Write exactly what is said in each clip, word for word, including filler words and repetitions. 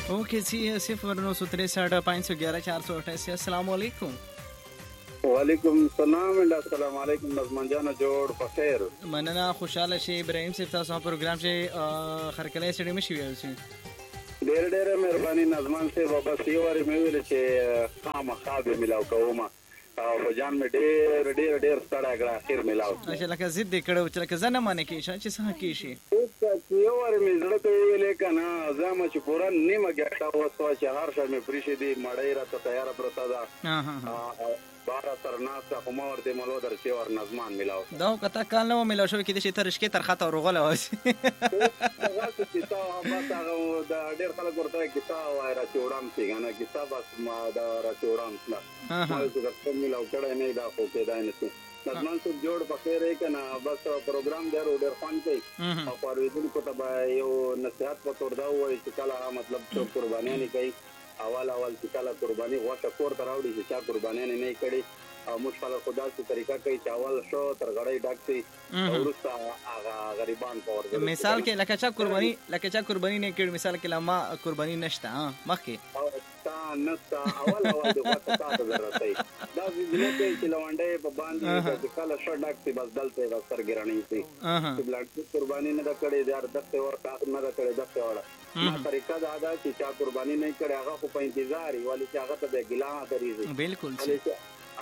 ओके जी सिफर नौ सौ तिरसठ पाँच सौ ग्यारह चार सौ अट्ठासी। अस्सलाम वालेकुम। वालेकुम सलाम एंड अस्सलाम वालेकुम नज़मान जान जोड़ बखैर मनना खुशाल शे इब्राहिम से तاسو प्रोग्राम से खरकले सړی مشي ویل شي ډېر ډېر مهرباني نظمان سے وبس یو وری مې ویل چې خامخا به ملاو کوم او جان مې ډېر ډېر ډېر ستړی کړ اخر ملاو اچھا لکه زید کړه چې لکه زنه مانه کې چې څه کې شي یو وری مې زړه ته ویلې کنه زما چې پورا نیمه ګټه وسو چې هر شې مې پریشه دي مړی را ته تیار پرتا دا ها ها بارا سرناسه کوم ورته ملو در چې ور نظمان ملاو دا کته کال نو ملاو شو کې د شي ترشکې تر خطا ورغله واسي هغه چې تا هم تاسو دا ډېر خلک ورته کتاب وای را چورام څنګه کتاب بس ما دا را چورام لا ما زه کوم ملاو کړه نه دا خو کې دا نه نظمان څو جوړ بخیر کنه بس پروګرام دی ډېر فن کوي او پرویدل کو ته یو نصيحت په تور دا وای چې کله مطلب څو قرباني نه کوي اول اول چې کله قرباني غوښه کور ته راوړي چې چا قرباني نه کړي او مشکل خدا سي طریقہ کوي چاول شو تر غړې ډاکسي ورسته هغه غریبان په ورګ مثال کې لکه چا قرباني لکه چا قرباني نه کړي مثال کې لما قرباني نشته ها مخکې او تا نستا اول اول د وخت تاسو درته دا دې چې لوانډې په باندې چې کله شو ډاکسي بس دلته د سرګرانی سي چې بلډ قرباني نه کړي د دغه ور تاسو نه کړي دغه وړه ما طریقہ دا دا چې چا قرباني نه کړي هغه خو په انتظار وي ولې چې هغه ته د ګلا درېږي بالکل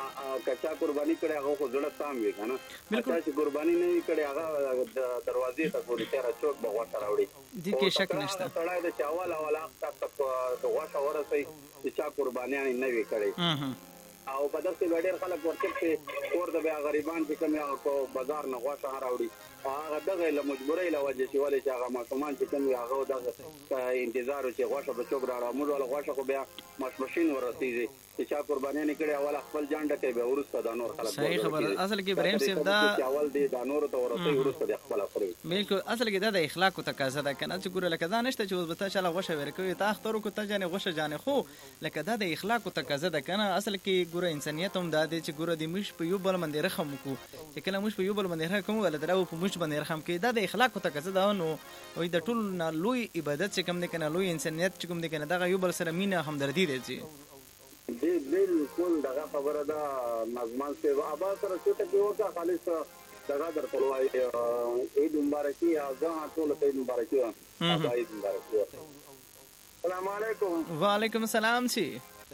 کچا قرباني کړي هغه خو زړه سام وي کنه کچا چې قرباني نه کړي هغه دروازې ته ګوري چې چوک بغوا راوړي دي کې شک نشته سړی د چاول او لاخ تاسو غوښه ورسي چې چا قرباني نه وي کړي او په داسې ډېر خلک ورته چې کور د بیا غریبان چې کوم هغه کو بازار نه غوښه راوړي هغه دغه له مجبورۍ له وجې چې ولې چې هغه ماشومان چې کوم هغه دغه انتظار چې غوښه به چوک راوړي موږ له غوښه خو بیا ماشین ورسیږي چې چا قرباني نه کړي اول خپل جان ډکه به ورسته د نور خلک صحیح خبر اصل کې ابراهيم صاحب دا اول دی د نور ته ورسته ورسته د خپل خوري بالکل اصل کې دا د اخلاق او تقاضا ده کنه چې ګوره لکه دا نشته چې وبته چاله غوښه ورکوي تا اخترو کو ته جانې غوښه جانې خو لکه دا د اخلاق او تقاضا ده کنه اصل کې ګوره انسانيت هم دا دی چې ګوره د مش په یو بل باندې رحم کو چې کله مش په یو بل باندې رحم کوم ول درو په مش باندې رحم کې دا د اخلاق او تقاضا ده نو وای د ټول لوی عبادت چې کوم نه کنه لوی انسانيت چې کوم نه کنه دا یو بل سره مینه همدردی دی چې دې بالکل دغه خبره ده نظمان سے ابا سره چې ته وکړه خالص دغه در پروايي عيد مبارکي اذان ټول ته مبارکي عيد مبارکي السلام علیکم وعلیکم السلام سی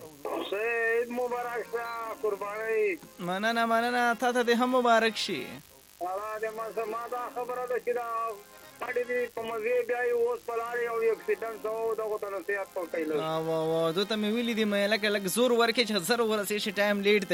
عيد مبارک شه قرباني مننه مننه ته ته هم مبارک شي الله دې ما سم دا خبره ده چې دا پړې دې په مزه بیا اوس پلاري او اکسیډنټ او دغه ته نصيحت کوي وا وا وا دوی ته ویلې دي مې لکه لکه زور ورکې چې زر ورسې شي ټایم لیټ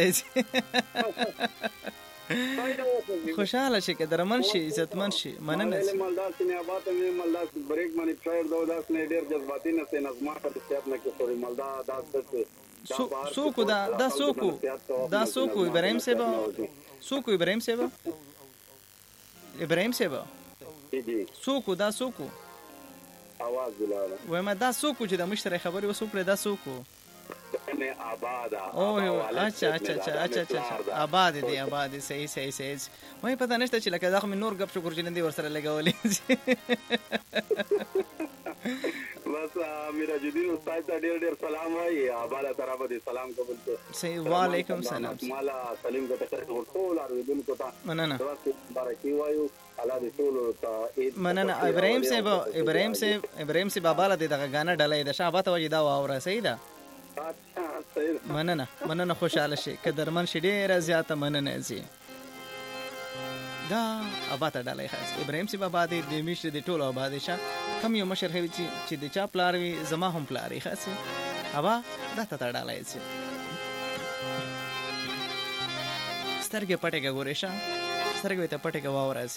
دی خوشاله شي که درمن شي عزتمن شي مننه سي مالدار سي آباد مې مالدار بریک باندې ټرایر دو داس نه ډیر جذباتي نه سي نظم ته صحت نه کې سوري مالدار داس ته سوکو دا دا سوکو دا سوکو ابراهيم صاحب سوکو ابراهيم صاحب ابراهيم صاحب سوکو دا سوکو आवाज بلاله وای ما دا سوکو چې د مشتری خبري وسوکره دا سوکو نه آباد او اچھا اچھا اچھا اچھا اچھا آباد دي آباد دي صحیح صحیح صحیح وای پته نشته چې لکه دا خو نور غب شکر جنندي ور سره لګولې بس میرا جدید استاد ته ډېر ډېر سلام وايي آباد طرف دې سلام قبول ته صحیح وعلیکم السلام مالا سلیم ته ته ټول اردن کو ته مننه بارکی وایو الله دې ټول ته مننه ابراهيم صاحب ابراهيم صاحب ابراهيم صاحب بابا له دغه غانا ډلې د شابه ته وجه دا واوره صحیح ده مننه مننه خوشاله شي که درمن شي ډیره زیاته مننه زی دا اباته ډالای خاص ابراهيم سی بابا دې د میشته د ټولو آباد شه کم یو مشر هوي چې د چا پلاروي زما هم پلاری خاص ابا دا ته ډالای شي سترګې پټه ګورې شه سترګې ته پټه واوراسي